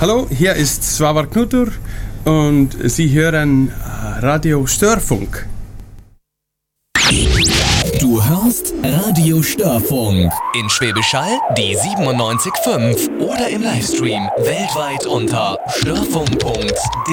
Hallo, hier ist Svavar Knutur und Sie hören Radio Störfunk. Du hörst Radio Störfunk. In Schwäbisch Hall die 97.5 oder im Livestream weltweit unter störfunk.de.